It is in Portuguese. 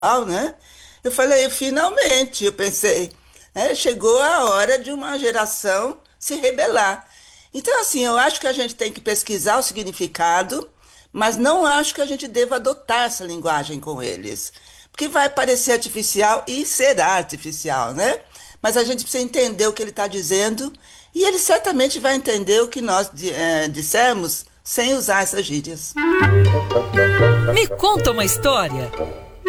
né? Eu falei, finalmente, eu pensei, chegou a hora de uma geração se rebelar. Então, assim, eu acho que a gente tem que pesquisar o significado, mas não acho que a gente deva adotar essa linguagem com eles. Porque vai parecer artificial e será artificial, né? Mas a gente precisa entender o que ele está dizendo e ele certamente vai entender o que nós dissemos sem usar essas gírias. Me conta uma história.